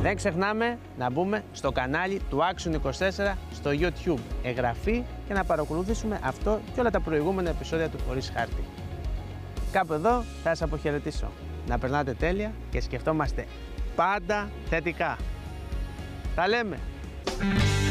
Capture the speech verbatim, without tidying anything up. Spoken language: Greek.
Δεν ξεχνάμε να μπούμε στο κανάλι του Action είκοσι τέσσερα στο YouTube. Εγγραφή και να παρακολουθήσουμε αυτό και όλα τα προηγούμενα επεισόδια του Χωρίς Χάρτη. Κάπου εδώ θα σας αποχαιρετήσω. Να περνάτε τέλεια και σκεφτόμαστε πάντα θετικά. Τα λέμε!